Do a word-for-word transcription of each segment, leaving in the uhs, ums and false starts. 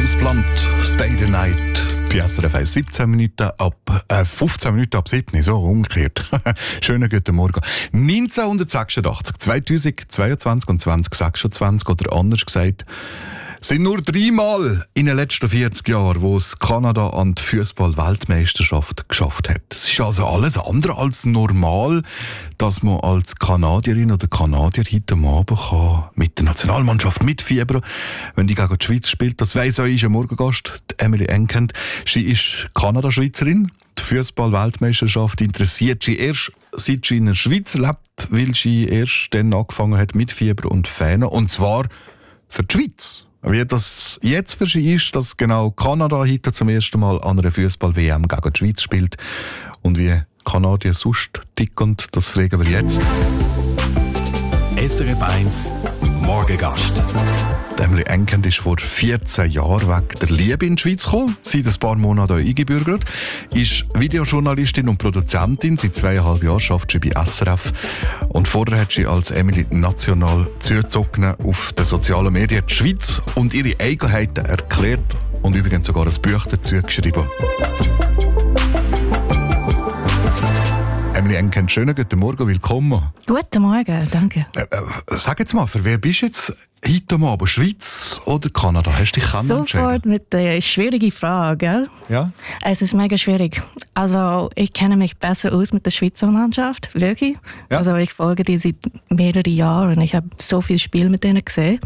James Blunt, Stay the Night. Bei S R F eins, siebzehn Minuten ab, äh, fünfzehn Minuten ab sieben, so umgekehrt. Schönen guten Morgen. neunzehnhundertsechsundachtzig, zweitausendzweiundzwanzig und zwanzig sechsundzwanzig, oder anders gesagt, sind nur dreimal in den letzten vierzig Jahren, wo es Kanada an die Fußball-Weltmeisterschaft geschafft hat. Es ist also alles andere als normal, dass man als Kanadierin oder Kanadier heute am Abend kann mit der Nationalmannschaft mitfiebern, wenn die gegen die Schweiz spielt. Das weiss auch unser Morgengast, Emily Enkend. Sie ist Kanada-Schweizerin. Die Fußball-Weltmeisterschaft interessiert sie erst, seit sie in der Schweiz lebt, weil sie erst dann angefangen hat mit Fieber und Fähnen. Und zwar für die Schweiz. Wie das jetzt für sie ist, dass genau Kanada heute zum ersten Mal an einer Fußball-W M gegen die Schweiz spielt. Und wie Kanadier sonst ticken, das fragen wir jetzt. S R F eins Morgengast. Emily Enkend ist vor vierzehn Jahren wegen der Liebe in die Schweiz gekommen, seit ein paar Monaten eingebürgert, ist Videojournalistin und Produzentin, seit zweieinhalb Jahren arbeitet sie bei S R F und vorher hat sie als Emily national zugezogen auf den sozialen Medien die Schweiz und ihre Eigenheiten erklärt und übrigens sogar ein Buch dazu geschrieben. Emily Enkend, schönen guten Morgen, willkommen. Guten Morgen, danke. Äh, äh, sag jetzt mal, für wer bist du jetzt heute Abend? Schweiz oder Kanada? Hast du dich entschieden? Sofort mit der schwierigen Frage, gell? Ja? Es ist mega schwierig. Also ich kenne mich besser aus mit der Schweizer Mannschaft, wirklich. Ja. Also ich folge die seit mehreren Jahren und ich habe so viel Spiel mit denen gesehen.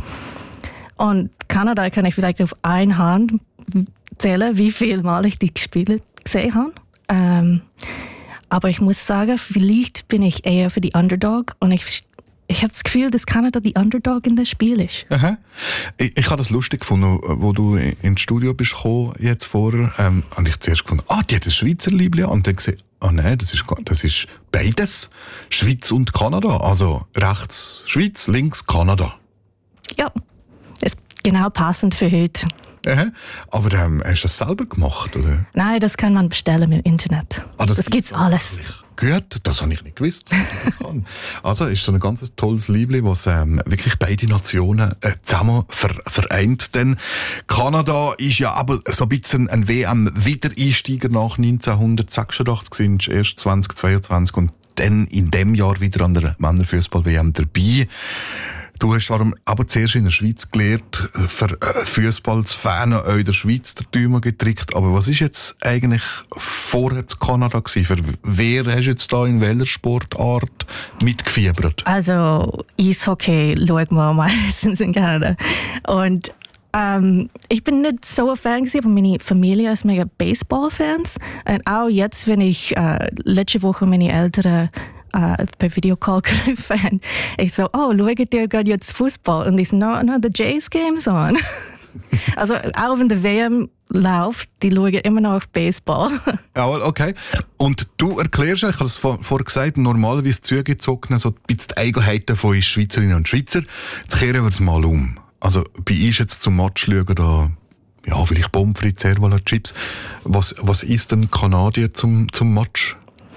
Und Kanada kann ich vielleicht auf eine Hand zählen, wie viel Mal ich die Spiele gesehen habe. Ähm, Aber ich muss sagen, vielleicht bin ich eher für die Underdog und ich, ich habe das Gefühl, dass Kanada die Underdog in das Spiel ist. Aha. Ich, ich habe das lustig gefunden, wo du ins Studio bist gekommen, jetzt vorher, ähm, und ich zuerst gefunden, ah, die hat ein Schweizer Liebling, und dann gesehen, ah nein, das ist, das ist beides, Schweiz und Kanada, also rechts Schweiz, links Kanada. Ja, ist genau passend für heute. Aha. Aber ähm, hast du das selber gemacht, oder? Nein, das kann man bestellen im Internet. Ah, das, das gibt's alles. Gut, das habe ich nicht gewusst. Das kann. Also ist so ein ganz tolles Liebling, was ähm, wirklich beide Nationen äh, zusammen ver vereint. Denn Kanada ist ja aber so ein bisschen ein W M-Wiedereinsteiger nach neunzehnhundertsechsundachtzig, sind erst zwanzig zweiundzwanzig und dann in dem Jahr wieder an der Männerfußball-W M dabei. Du hast aber zuerst in der Schweiz gelernt, für Fußball zu Fan auch in der Schweiz der Däumen getrickt. Aber was ist jetzt eigentlich vorher zu Kanada gewesen? Für wer hast du jetzt da in welcher Sportart mitgefiebert? Also Eishockey schauen wir meistens in Kanada. Und ähm, ich bin nicht so ein Fan gewesen, aber meine Familie ist mega Baseball-Fans. Und auch jetzt, wenn ich äh, letzte Woche meine Eltern Uh, per Videocall gerufen. Ich so, oh, schaut ihr gerade jetzt Fußball? Und ich so, no, no, the Jays game's on. Also auch wenn der W M läuft, die schauen immer noch auf Baseball. Ja, okay. Und du erklärst, ich habe es vorher vor gesagt, normalerweise zugezogen, so ein bisschen die Eigenheiten von uns Schweizerinnen und Schweizer. Jetzt kehren wir es mal um. Also bei uns jetzt zum Match schauen, da ja, vielleicht Pommes frites, Servola, Chips. Was, was isst denn Kanadier zum, zum Match?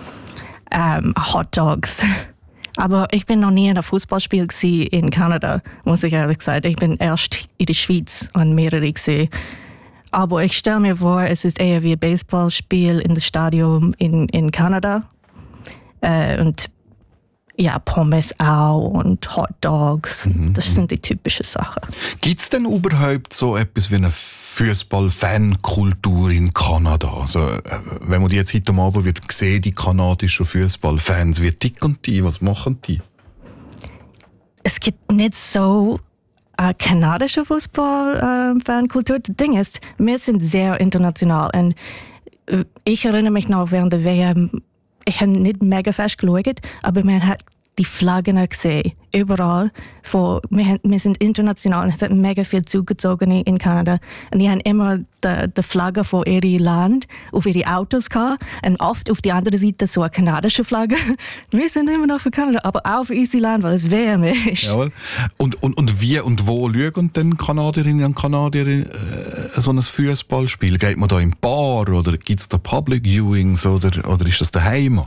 Um, Hot Dogs. Aber ich bin noch nie in einem Fußballspiel in Kanada, muss ich ehrlich sagen. Ich bin erst in der Schweiz an mehrere gesehen. Aber ich stelle mir vor, es ist eher wie ein Baseballspiel in das Stadion in, in Kanada. Äh, und ja, Pommes auch und Hot Dogs. Mhm. Das sind die typischen Sachen. Gibt es denn überhaupt so etwas wie eine Fußball-Fan-Kultur in Kanada? Also, wenn man die jetzt heute Abend wird sehen, die kanadischen Fußballfans, wie ticken die? Was machen die? Es gibt nicht so eine kanadische Fußball-Fan-Kultur. Das Ding ist, wir sind sehr international. Und ich erinnere mich noch während der W M, ich habe nicht mega fest geschaut, aber man hat die Flaggen gesehen, überall. Von, wir, wir sind international, es hat mega viel zugezogen in Kanada. Und die haben immer die, die Flagge von ihrem Land auf ihre Autos gehabt. Und oft auf die andere Seite so eine kanadische Flagge. Wir sind immer noch für Kanada, aber auch für unser Land, weil es W M ist. Jawohl. Und, und, und wie und wo schauen denn Kanadierinnen und Kanadier äh, so ein Fußballspiel? Geht man da im Bar oder gibt es da Public Viewings oder, oder ist das daheim?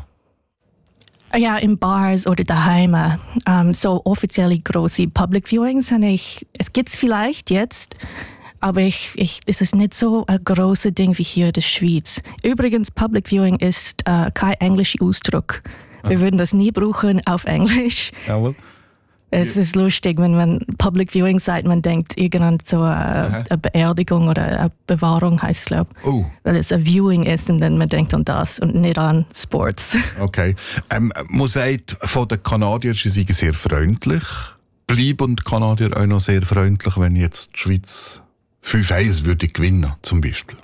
Ja, in Bars oder daheim. Um, so offizielle große Public Viewings habe ich, es gibt's vielleicht jetzt, aber ich, ich, es ist nicht so ein großes Ding wie hier in der Schweiz. Übrigens, Public Viewing ist äh, kein englischer Ausdruck. Wir würden das nie brauchen auf Englisch. Jawohl. Es ist lustig, wenn man Public Viewing sagt, man denkt irgendwann so eine, eine Beerdigung oder eine Bewahrung heißt es, glaube ich. Oh. Weil es ein Viewing ist und dann man denkt an das und nicht an Sports. Okay. Ähm, man sagt, von den Kanadiern, sie seien sehr freundlich. Bleiben die Kanadier auch noch sehr freundlich, wenn jetzt die Schweiz fünf eins würde gewinnen, zum Beispiel?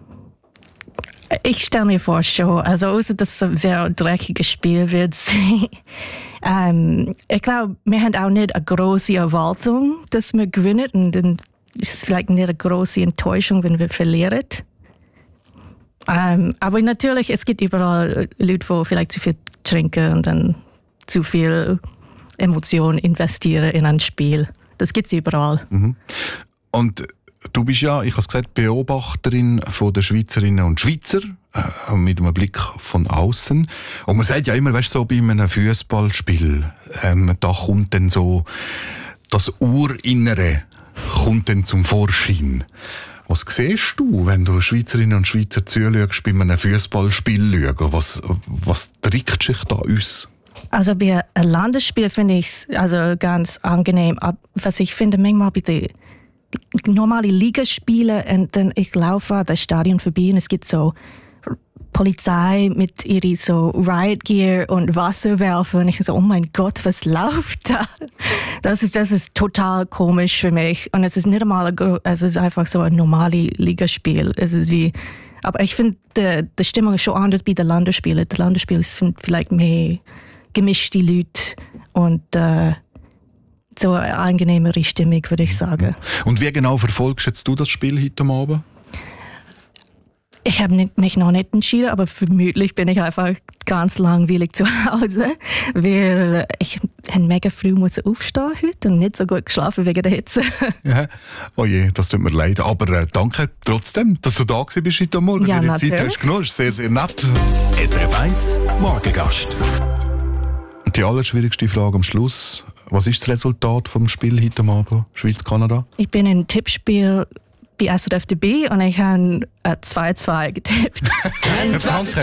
Ich stelle mir vor schon, also außer dass es ein sehr dreckiges Spiel wird sein. ähm, ich glaube, wir haben auch nicht eine große Erwartung, dass wir gewinnen und dann ist es vielleicht nicht eine große Enttäuschung, wenn wir verlieren. Ähm, aber natürlich, es gibt überall Leute, die vielleicht zu viel trinken und dann zu viel Emotionen investieren in ein Spiel. Das gibt es überall. Mhm. Und du bist ja, ich habe es gesagt, Beobachterin von der Schweizerinnen und Schweizer, äh, mit einem Blick von außen. Und man sagt ja immer, weißt du, so bei einem Fußballspiel, ähm, da kommt dann so das Urinnere kommt dann zum Vorschein. Was siehst du, wenn du Schweizerinnen und Schweizer zuschaust, bei einem Fußballspiel schauen? Was, was trägt sich da aus? Also bei einem Landesspiel finde ich es also ganz angenehm. Was ich finde, manchmal bei den normale Ligaspiele und dann ich laufe an das Stadion vorbei und es gibt so Polizei mit ihrer so Riot Gear und Wasserwerfer und ich so, oh mein Gott, was läuft da? Das ist, das ist total komisch für mich und es ist nicht einmal, ein, es ist einfach so ein normales Ligaspiel. Es ist wie, aber ich finde, die, die Stimmung ist schon anders bei den Landesspielen. Die Landesspiele sind vielleicht mehr gemischte Leute und äh, so eine angenehmere Stimmung, würde ich sagen. Und wie genau verfolgst jetzt du das Spiel heute Abend? Ich habe mich noch nicht entschieden, aber vermutlich bin ich einfach ganz langweilig zu Hause, weil ich mega früh muss aufstehen heute und nicht so gut geschlafen wegen der Hitze. Ja. Oh je, das tut mir leid. Aber äh, danke trotzdem, dass du da bist heute Morgen. Ja, die natürlich. Zeit hast du genommen, ist sehr, sehr nett. S R F eins Morgengast. Die allerschwierigste Frage am Schluss. Was ist das Resultat vom Spiel heute Abend, Schweiz-Kanada? Ich bin in Tippspiel bei S R F dabei und ich habe zwei zwei getippt. Danke.